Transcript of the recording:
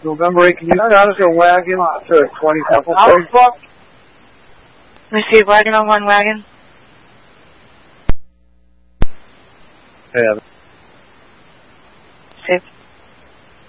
November 8, can you start us a wagon to 20 Apple Place? Receive wagon on 1 wagon. Yeah.